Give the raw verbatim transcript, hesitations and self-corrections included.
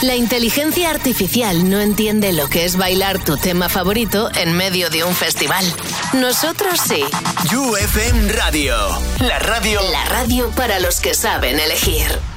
La inteligencia artificial no entiende lo que es bailar tu tema favorito en medio de un festival. Nosotros sí. U F M Radio. La radio. La radio para los que saben elegir.